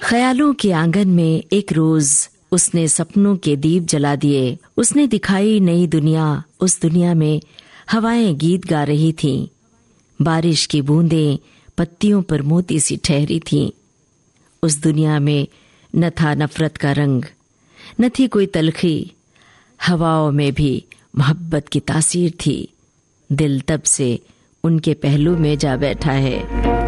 ख्यालों के आंगन में एक रोज उसने सपनों के दीप जला दिए। उसने दिखाई नई दुनिया। उस दुनिया में हवाएं गीत गा रही थीं। बारिश की बूंदें पत्तियों पर मोती सी ठहरी थीं। उस दुनिया में न था नफरत का रंग, न थी कोई तलखी। हवाओं में भी मोहब्बत की तासीर थी। दिल तब से उनके पहलू में जा बैठा है।